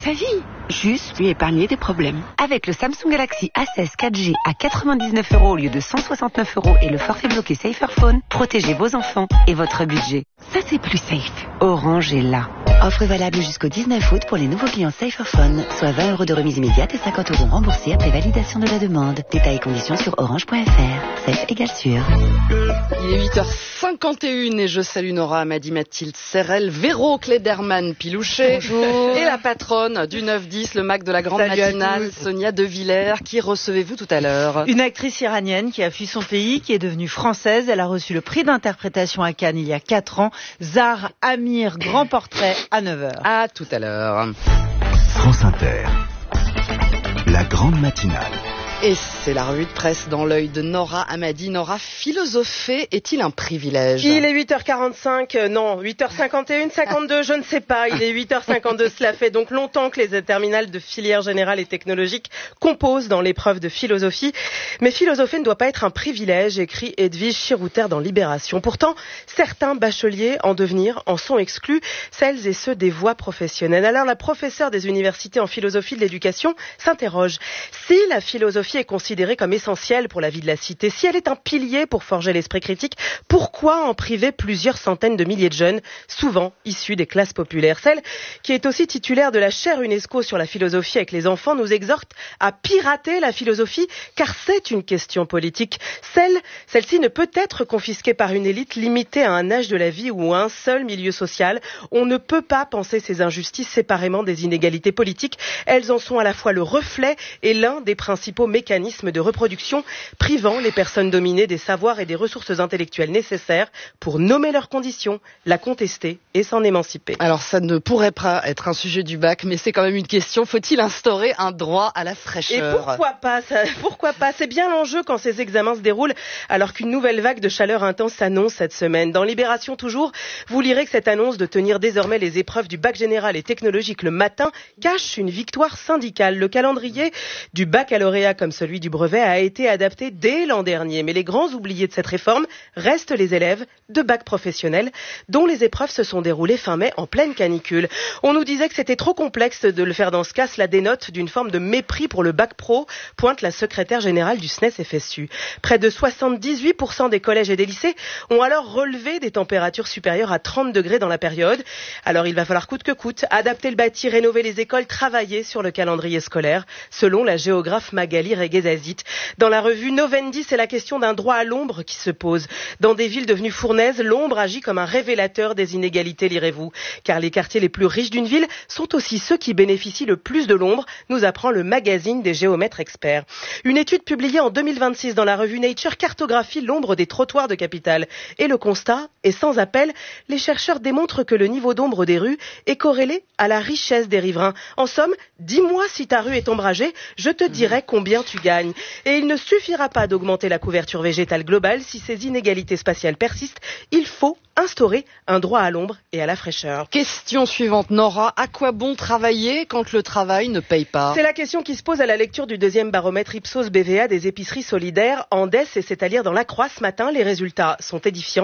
sa vie, juste lui épargner des problèmes. Avec le Samsung Galaxy A16 4G à 99 € au lieu de 169 € et le forfait bloqué Saferphone, protégez vos enfants et votre budget. Ça, c'est plus safe. Orange est là. Offre valable jusqu'au 19 août pour les nouveaux clients Saferphone, soit 20 € de remise immédiate et 50 € remboursés après validation de la demande. Détails et conditions sur orange.fr. Safe égale sûr. Il est 8h51 et je salue Nora, Amadi, Mathilde, Serrel, Véro, Cléderman, Pilouchet. Bonjour. Et la patronne du 9-10, le Mac de la grande Salut matinale, Sonia De Villers. Qui recevez-vous tout à l'heure? Une actrice iranienne qui a fui son pays, qui est devenue française. Elle a reçu le prix d'interprétation à Cannes il y a 4 ans. Zahra Amir, grand portrait à 9h. À tout à l'heure. France Inter, la grande matinale. Et c'est la revue de presse dans l'œil de Nora Amadi. Nora, philosopher est-il un privilège? Il est 8h45, non, 8h51, 52, je ne sais pas. Il est 8h52, cela fait donc longtemps que les terminales de filière générale et technologique composent dans l'épreuve de philosophie. Mais philosopher ne doit pas être un privilège, écrit Edwige Chirouter dans Libération. Pourtant, certains bacheliers en devenir en sont exclus, celles et ceux des voies professionnelles. Alors la professeure des universités en philosophie de l'éducation s'interroge. Si la philosophie est considérée comme essentielle pour la vie de la cité, si elle est un pilier pour forger l'esprit critique, pourquoi en priver plusieurs centaines de milliers de jeunes, souvent issus des classes populaires? Celle qui est aussi titulaire de la chaire UNESCO sur la philosophie avec les enfants nous exhorte à pirater la philosophie, car c'est une question politique. Celle-ci ne peut être confisquée par une élite limitée à un âge de la vie ou à un seul milieu social. On ne peut pas penser ces injustices séparément des inégalités politiques. Elles en sont à la fois le reflet et l'un des principaux mécanismes de reproduction, privant les personnes dominées des savoirs et des ressources intellectuelles nécessaires pour nommer leurs conditions, la contester et s'en émanciper. Alors ça ne pourrait pas être un sujet du bac, mais c'est quand même une question. Faut-il instaurer un droit à la fraîcheur? Et pourquoi pas? C'est bien l'enjeu quand ces examens se déroulent, alors qu'une nouvelle vague de chaleur intense s'annonce cette semaine. Dans Libération toujours, vous lirez que cette annonce de tenir désormais les épreuves du bac général et technologique le matin cache une victoire syndicale. Le calendrier du baccalauréat comme celui du brevet a été adapté dès l'an dernier. Mais les grands oubliés de cette réforme restent les élèves de bac professionnel, dont les épreuves se sont déroulées fin mai en pleine canicule. On nous disait que c'était trop complexe de le faire dans ce cas. Cela dénote d'une forme de mépris pour le bac pro, pointe la secrétaire générale du SNES-FSU. Près de 78% des collèges et des lycées ont alors relevé des températures supérieures à 30 degrés dans la période. Alors il va falloir coûte que coûte adapter le bâti, rénover les écoles, travailler sur le calendrier scolaire, selon la géographe Magali Reguezazit. Dans la revue Novendi, c'est la question d'un droit à l'ombre qui se pose. Dans des villes devenues fournaises, l'ombre agit comme un révélateur des inégalités, lirez-vous. Car les quartiers les plus riches d'une ville sont aussi ceux qui bénéficient le plus de l'ombre, nous apprend le magazine des géomètres experts. Une étude publiée en 2026 dans la revue Nature cartographie l'ombre des trottoirs de capitale. Et le constat est sans appel. Les chercheurs démontrent que le niveau d'ombre des rues est corrélé à la richesse des riverains. En somme, dis-moi si ta rue est ombragée, je te dirai combien tu gagnes. Et il ne suffira pas d'augmenter la couverture végétale globale si ces inégalités spatiales persistent. Il faut instaurer un droit à l'ombre et à la fraîcheur. Question suivante, Nora. À quoi bon travailler quand le travail ne paye pas? C'est la question qui se pose à la lecture du deuxième baromètre Ipsos BVA des épiceries solidaires. Andes, et c'est à lire dans La Croix ce matin, les résultats sont édifiants.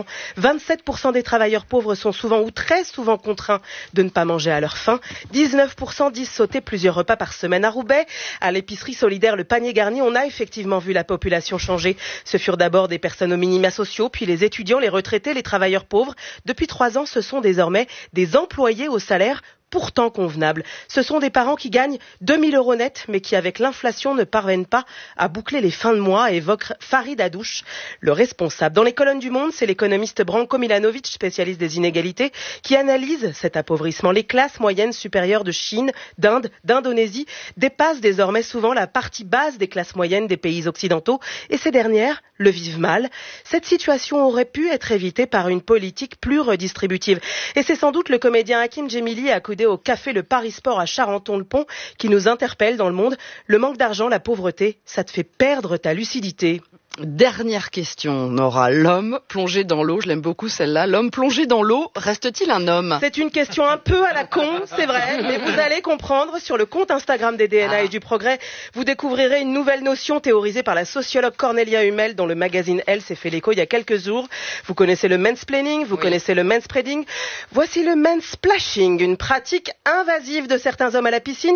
27% des travailleurs pauvres sont souvent ou très souvent contraints de ne pas manger à leur faim. 19% disent sauter plusieurs repas par semaine. À Roubaix, à l'épicerie solidaire Le Panier Garni, on a effectivement vu la population changer. Ce furent d'abord des personnes aux minima sociaux, puis les étudiants, les retraités, les travailleurs pauvres. Depuis 3 ans, ce sont désormais des employés au salaire pourtant convenables. Ce sont des parents qui gagnent 2000 € net, mais qui, avec l'inflation, ne parviennent pas à boucler les fins de mois, évoque Farid Adouche, le responsable. Dans les colonnes du Monde, c'est l'économiste Branko Milanovic, spécialiste des inégalités, qui analyse cet appauvrissement. Les classes moyennes supérieures de Chine, d'Inde, d'Indonésie dépassent désormais souvent la partie basse des classes moyennes des pays occidentaux, et ces dernières le vivent mal. Cette situation aurait pu être évitée par une politique plus redistributive. Et c'est sans doute le comédien Hakim Djemili, accoudé au café Le Paris Sport à Charenton-le-Pont, qui nous interpelle dans Le Monde. Le manque d'argent, la pauvreté, ça te fait perdre ta lucidité. Dernière question, Nora. L'homme plongé dans l'eau, je l'aime beaucoup celle-là. L'homme plongé dans l'eau, reste-t-il un homme? C'est une question un peu à la con, c'est vrai, mais vous allez comprendre. Sur le compte Instagram des DNA et du Progrès, vous découvrirez une nouvelle notion théorisée par la sociologue Cornelia Hummel, dont le magazine Elle s'est fait l'écho il y a quelques jours. Vous connaissez le mansplaining, vous connaissez le manspreading. Voici le mansplashing, une pratique invasive de certains hommes à la piscine